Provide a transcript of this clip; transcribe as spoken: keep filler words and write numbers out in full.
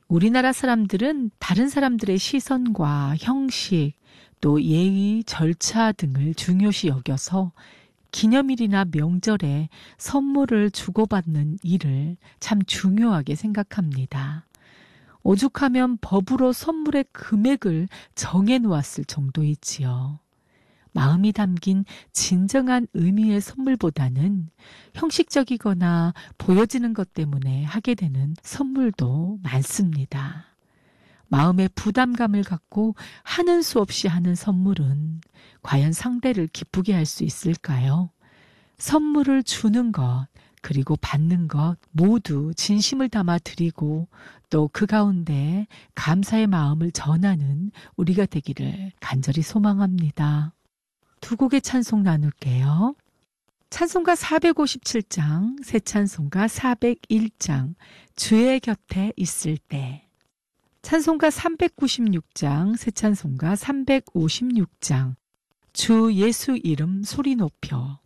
우리나라 사람들은 다른 사람들의 시선과 형식, 또 예의, 절차 등을 중요시 여겨서 기념일이나 명절에 선물을 주고받는 일을 참 중요하게 생각합니다. 오죽하면 법으로 선물의 금액을 정해놓았을 정도이지요. 마음이 담긴 진정한 의미의 선물보다는 형식적이거나 보여지는 것 때문에 하게 되는 선물도 많습니다. 마음의 부담감을 갖고 하는 수 없이 하는 선물은 과연 상대를 기쁘게 할 수 있을까요? 선물을 주는 것, 그리고 받는 것 모두 진심을 담아 드리고 또 그 가운데 감사의 마음을 전하는 우리가 되기를 간절히 소망합니다. 두 곡의 찬송 나눌게요. 찬송가 사백오십칠 장, 새 찬송가 사백일 장, 주의 곁에 있을 때. 찬송가 삼백구십육 장, 새 찬송가 삼백오십육 장, 주 예수 이름 소리 높여.